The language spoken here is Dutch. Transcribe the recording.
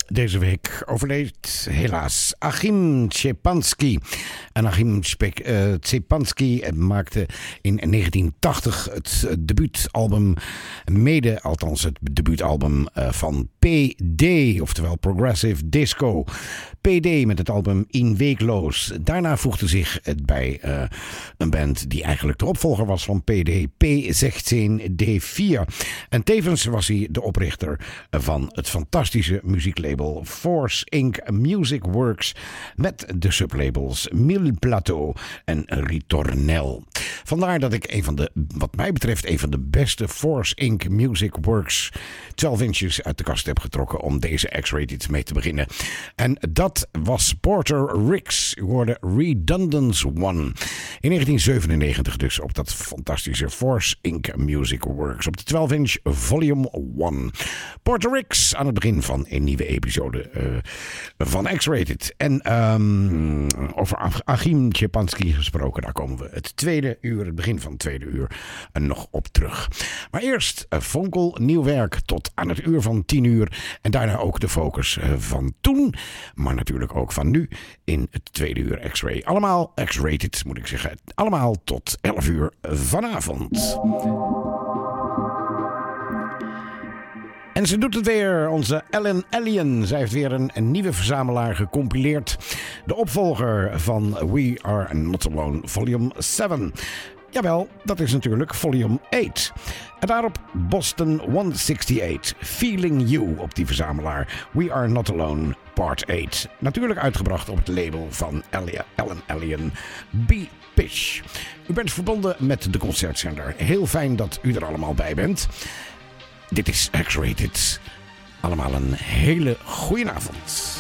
Deze week overleed helaas Achim Szczepanski. En Achim Szczepanski maakte in 1980 het debuutalbum althans het debuutalbum van PD, oftewel Progressive Disco. PD met het album In Weekloos. Daarna voegde zich het bij een band die eigenlijk de opvolger was van PD, P16D4. En tevens was hij de oprichter van het fantastische muzieklabel Force Inc. Music Works met de sublabels Mille Plateau en Ritornel. Vandaar dat ik wat mij betreft een van de beste Force Inc. Music Works 12 inches uit de kast heb getrokken om deze X-Rated mee te beginnen. En dat was Porter Ricks. U hoorde Redundance One. In 1997 dus op dat fantastische Force Inc. Music Works. Op de 12 inch Volume 1. Porter Ricks aan het begin van een nieuwe episode van X-Rated. En over Achim Szczepanski gesproken, daar komen we het begin van het tweede uur nog op terug. Maar eerst Vonkel, nieuw werk tot aan het uur van 10 uur. En daarna ook de focus van toen, maar natuurlijk ook van nu in het tweede uur X-Ray. Allemaal X-Rated, moet ik zeggen. Allemaal tot 11 uur vanavond. En ze doet het weer, onze Ellen Allien. Zij heeft weer een nieuwe verzamelaar gecompileerd. De opvolger van We Are Not Alone, volume 7. Jawel, dat is natuurlijk volume 8. En daarop Boston 168, Feeling You op die verzamelaar. We Are Not Alone, part 8. Natuurlijk uitgebracht op het label van Ellen Allien, B-Pish. U bent verbonden met de concertzender. Heel fijn dat u er allemaal bij bent. Dit is X-Rated. Allemaal een hele goeie avond.